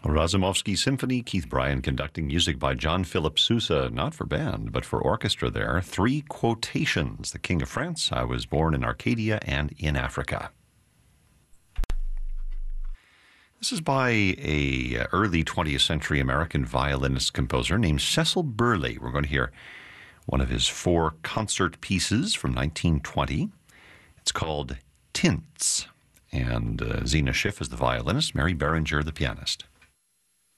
Razumovsky Symphony, Keith Bryan conducting, music by John Philip Sousa, not for band, but for orchestra there. Three quotations. The King of France, I was born in Arcadia and in Africa. This is by a early 20th century American violinist composer named Cecil Burley. We're going to hear one of his 4 concert pieces from 1920. It's called Tints, and Zena Schiff is the violinist, Mary Berenger the pianist.